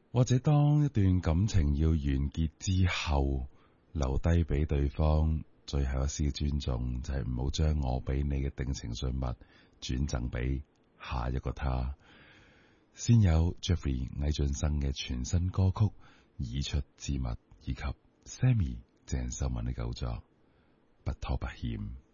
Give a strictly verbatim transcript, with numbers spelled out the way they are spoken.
或者當一段感情要完結之後，留低俾對方最後一絲尊重，就係唔好將我俾你嘅定情信物轉贈俾下一個他。先有 Jeffrey 魏浚笙嘅全新歌曲《已出之物》，以及 Sammy 鄭秀文嘅舊作《不拖不欠》。